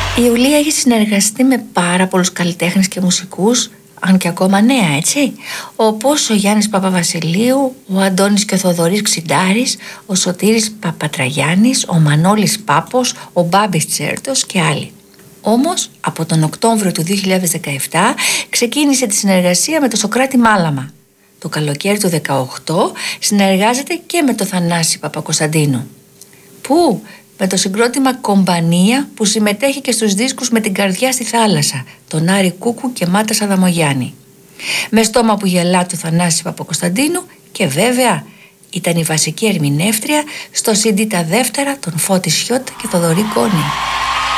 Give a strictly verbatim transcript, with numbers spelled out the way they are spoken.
Η Ιουλία έχει συνεργαστεί με πάρα πολλούς καλλιτέχνες και μουσικούς, αν και ακόμα νέα, έτσι, όπως ο Γιάννης Παπαβασιλείου, ο Αντώνης και ο Θοδωρής Ξιντάρης, ο Σωτήρης Παπατραγιάννης, ο Μανώλης Πάπος, ο Μπάμπης Τσέρτος και άλλοι. Όμως, από τον Οκτώβριο του δύο χιλιάδες δεκαεπτά ξεκίνησε τη συνεργασία με τον Σωκράτη Μάλαμα. Το καλοκαίρι του δεκαοκτώ συνεργάζεται και με τον Θανάση Παπακοσταντίνου. Πού? Με το συγκρότημα Κομπανία, που συμμετέχει και στους δίσκους «Με την καρδιά στη θάλασσα», τον Άρη Κούκου και Μάτα Σαδαμογιάννη. Με στόμα που γελά του Θανάση Παπακοσταντίνου και βέβαια ήταν η βασική ερμηνεύτρια στο σι ντι τα δεύτερα των Φώτη Σιώτα και Θοδωρή Κόνη.